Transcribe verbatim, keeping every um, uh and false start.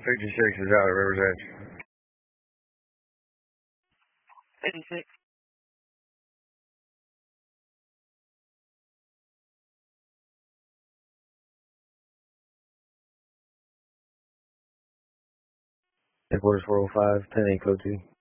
fifty-six is out at River's Edge. fifty-six. Headquarters four oh five, ten eight code two.